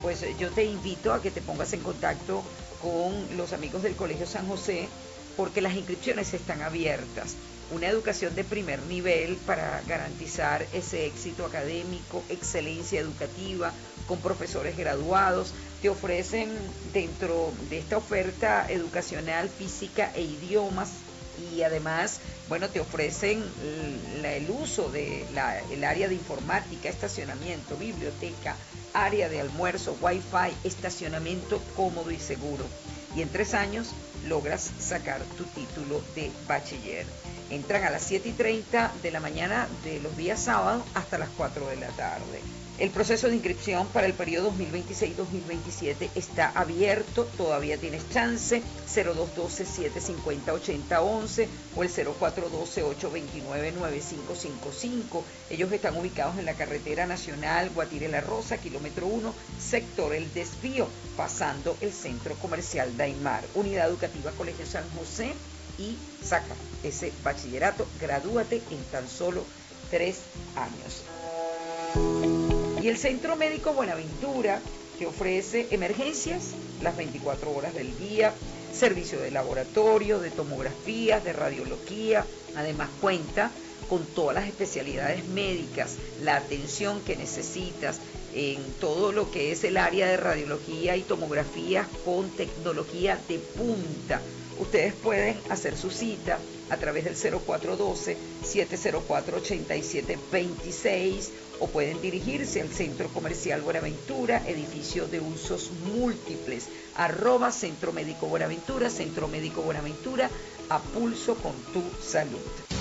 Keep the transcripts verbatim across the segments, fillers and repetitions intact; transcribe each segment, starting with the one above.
Pues eh, yo te invito a que te pongas en contacto con los amigos del Colegio San José porque las inscripciones están abiertas. Una educación de primer nivel para garantizar ese éxito académico, excelencia educativa, con profesores graduados. Te ofrecen dentro de esta oferta educacional física e idiomas y además, bueno, te ofrecen el, el uso de la, el área de informática, estacionamiento, biblioteca, área de almuerzo, wifi, estacionamiento cómodo y seguro. Y en tres años logras sacar tu título de bachiller. Entran a las siete y treinta de la mañana de los días sábados hasta las cuatro de la tarde. El proceso de inscripción para el periodo dos mil veintiséis dos mil veintisiete está abierto, todavía tienes chance. Cero dos uno dos, siete cinco cero, ocho cero uno uno o el cero cuatro uno dos, ocho dos nueve, nueve cinco cinco cinco. Ellos están ubicados en la carretera nacional Guatire La Rosa, kilómetro uno, sector El Desvío, pasando el centro comercial Daimar. Unidad Educativa Colegio San José, y saca ese bachillerato, gradúate en tan solo tres años. Y el Centro Médico Buenaventura, que ofrece emergencias las veinticuatro horas del día, servicio de laboratorio, de tomografía, de radiología. Además cuenta con todas las especialidades médicas, la atención que necesitas en todo lo que es el área de radiología y tomografía con tecnología de punta. Ustedes pueden hacer su cita a través del cero cuatro uno dos, siete cero cuatro, ocho siete dos seis o pueden dirigirse al Centro Comercial Buenaventura, edificio de usos múltiples, arroba Centro Médico Buenaventura, Centro Médico Buenaventura, a pulso con tu salud.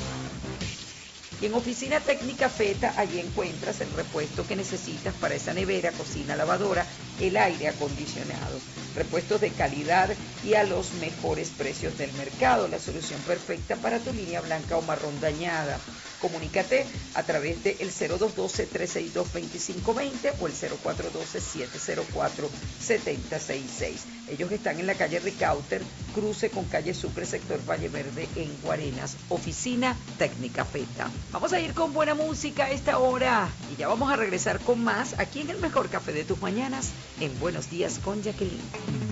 Y en Oficina Técnica Feta, allí encuentras el repuesto que necesitas para esa nevera, cocina, lavadora, el aire acondicionado. Repuestos de calidad y a los mejores precios del mercado. La solución perfecta para tu línea blanca o marrón dañada. Comunícate a través del cero dos uno dos, tres seis dos, dos cinco dos cero o el cero cuatro uno dos, siete cero cuatro, siete cero seis seis. Ellos están en la calle Ricauter, cruce con calle Sucre, sector Valle Verde, en Guarenas. Oficina Técnica Feta. Vamos a ir con buena música a esta hora y ya vamos a regresar con más aquí en el mejor café de tus mañanas, en Buenos Días con Jacqueline.